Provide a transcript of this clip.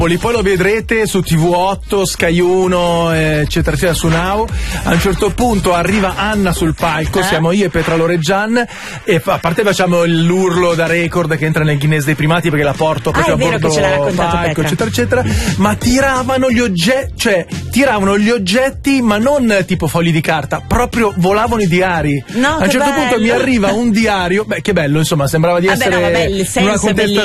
Napoli, poi lo vedrete su TV8, Sky 1, eccetera, eccetera, su Now. A un certo punto arriva Anna sul palco, siamo io e Petra Loreggian, e a parte facciamo l'urlo da record che entra nel Guinness dei primati perché la porto proprio a bordo palco, eccetera, eccetera, ma tiravano gli oggetti, ma non tipo fogli di carta, proprio volavano i diari. No, a un certo punto mi arriva un diario, che bello, insomma, sembrava di essere il una senso